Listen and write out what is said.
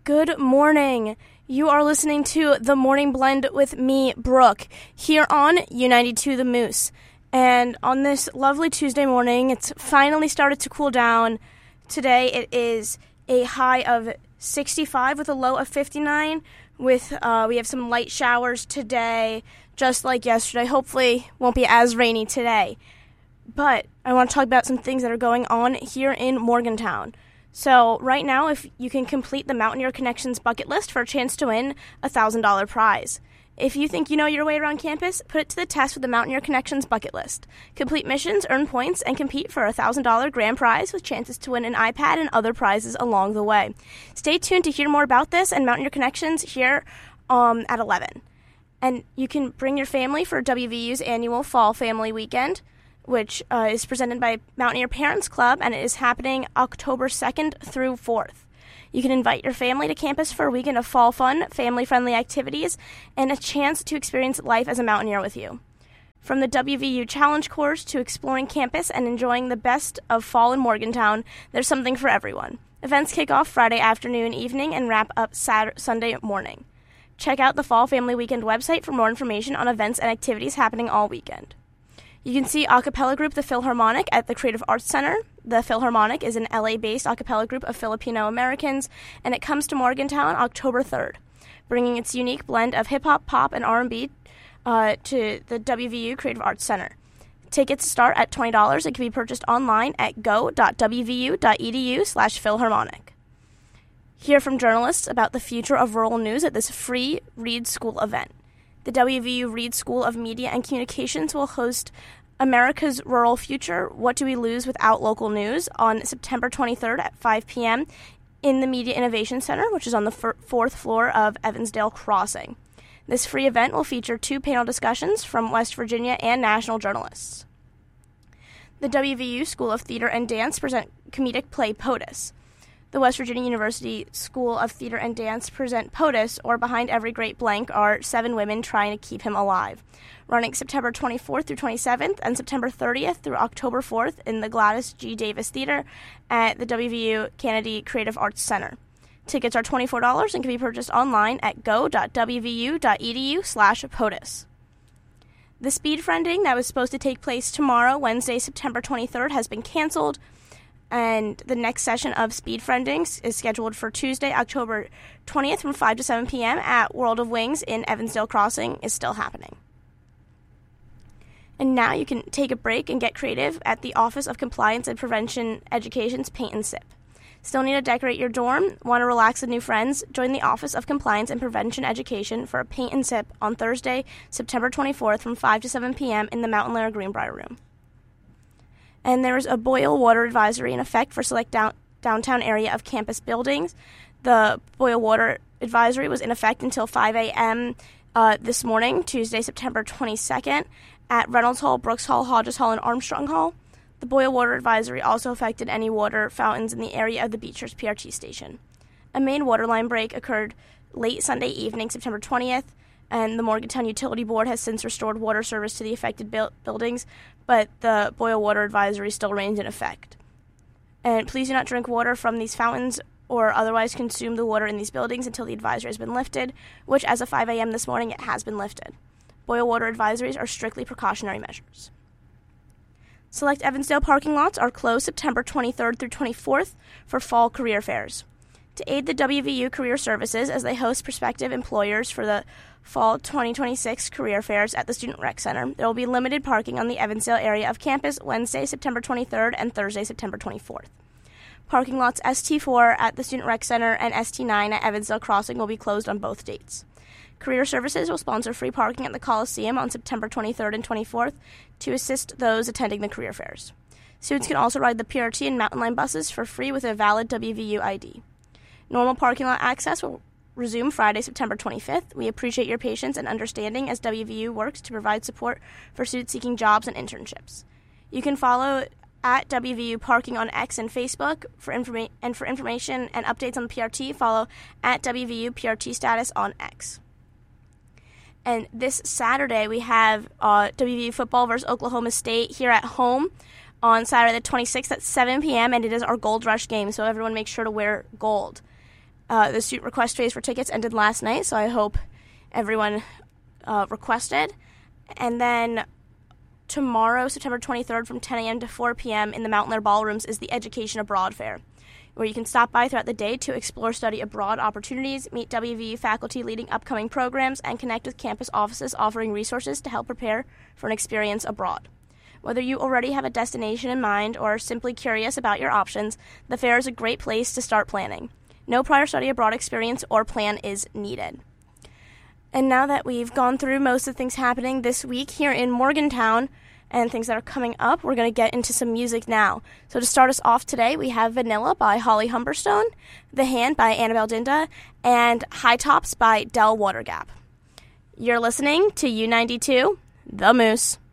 Good morning. You are listening to The Morning Blend with me, Brooke, here on U92 The Moose. And on this lovely Tuesday morning, it's finally started to cool down. Today it is a high of 65 with a low of 59. We have some light showers today, just like yesterday. Hopefully won't be as rainy today. But I want to talk about some things that are going on here in Morgantown. So right now, if you can complete the Mountaineer Connections bucket list for a chance to win a $1,000 prize. If you think you know your way around campus, put it to the test with the Mountaineer Connections bucket list. Complete missions, earn points, and compete for a $1,000 grand prize with chances to win an iPad and other prizes along the way. Stay tuned to hear more about this and Mountaineer Connections here at 11. And you can bring your family for WVU's annual Fall Family Weekend, which is presented by Mountaineer Parents Club, and it is happening October 2nd through 4th. You can invite your family to campus for a weekend of fall fun, family-friendly activities, and a chance to experience life as a Mountaineer with you. From the WVU Challenge Course to exploring campus and enjoying the best of fall in Morgantown, there's something for everyone. Events kick off Friday afternoon, evening, and wrap up Sunday morning. Check out the Fall Family Weekend website for more information on events and activities happening all weekend. You can see a cappella group The Philharmonic at the Creative Arts Center. The Philharmonic is an LA-based a cappella group of Filipino Americans, and it comes to Morgantown October 3rd, bringing its unique blend of hip-hop, pop, and R&B to the WVU Creative Arts Center. Tickets start at $20 and can be purchased online at go.wvu.edu/Philharmonic. Hear from journalists about the future of rural news at this free Reed School event. The WVU Reed School of Media and Communications will host America's Rural Future, What Do We Lose Without Local News, on September 23rd at 5 p.m. in the Media Innovation Center, which is on the fourth floor of Evansdale Crossing. This free event will feature 2 panel discussions from West Virginia and national journalists. The WVU School of Theater and Dance present comedic play POTUS. The West Virginia University School of Theater and Dance present POTUS, or Behind Every Great Blank, are 7 women trying to keep him alive, running September 24th through 27th and September 30th through October 4th in the Gladys G. Davis Theater at the WVU Kennedy Creative Arts Center. Tickets are $24 and can be purchased online at go.wvu.edu/POTUS. The speed friending that was supposed to take place tomorrow, Wednesday, September 23rd, has been canceled. And the next session of Speed Friendings is scheduled for Tuesday, October 20th from 5 to 7 p.m. at World of Wings in Evansdale Crossing is still happening. And now you can take a break and get creative at the Office of Compliance and Prevention Education's Paint and Sip. Still need to decorate your dorm? Want to relax with new friends? Join the Office of Compliance and Prevention Education for a Paint and Sip on Thursday, September 24th from 5 to 7 p.m. in the Mountain Lair Greenbrier Room. And there is a boil water advisory in effect for select downtown area of campus buildings. The boil water advisory was in effect until 5 a.m. This morning, Tuesday, September 22nd, at Reynolds Hall, Brooks Hall, Hodges Hall, and Armstrong Hall. The boil water advisory also affected any water fountains in the area of the Beechers PRT station. A main water line break occurred late Sunday evening, September 20th, and the Morgantown Utility Board has since restored water service to the affected buildings, but the boil water advisory still remains in effect. And please do not drink water from these fountains or otherwise consume the water in these buildings until the advisory has been lifted, which as of 5 a.m. this morning, it has been lifted. Boil water advisories are strictly precautionary measures. Select Evansdale parking lots are closed September 23rd through 24th for fall career fairs. To aid the WVU Career Services as they host prospective employers for the Fall 2026 career fairs at the Student Rec Center, there will be limited parking on the Evansdale area of campus Wednesday, September 23rd and Thursday, September 24th. Parking lots ST4 at the Student Rec Center and ST9 at Evansdale Crossing will be closed on both dates. Career Services will sponsor free parking at the Coliseum on September 23rd and 24th to assist those attending the career fairs. Students can also ride the PRT and Mountain Line buses for free with a valid WVU ID. Normal parking lot access will resume Friday, September 25th. We appreciate your patience and understanding as WVU works to provide support for students seeking jobs and internships. You can follow at WVU Parking on X and Facebook for information and updates on the PRT. Follow at WVU PRT status on X. And this Saturday we have WVU football versus Oklahoma State here at home on Saturday the 26th at 7 p.m. and it is our Gold Rush game, so everyone make sure to wear gold. The student request phase for tickets ended last night, so I hope everyone requested. And then tomorrow, September 23rd, from 10 a.m. to 4 p.m. in the Mountain Lair Ballrooms is the Education Abroad Fair, where you can stop by throughout the day to explore study abroad opportunities, meet WVU faculty leading upcoming programs, and connect with campus offices offering resources to help prepare for an experience abroad. Whether you already have a destination in mind or are simply curious about your options, the fair is a great place to start planning. No prior study abroad experience or plan is needed. And now that we've gone through most of the things happening this week here in Morgantown and things that are coming up, we're going to get into some music now. So to start us off today, we have Vanilla by Holly Humberstone, The Hand by Annabelle Dinda, and High Tops by Del Watergap. You're listening to U92, The Moose.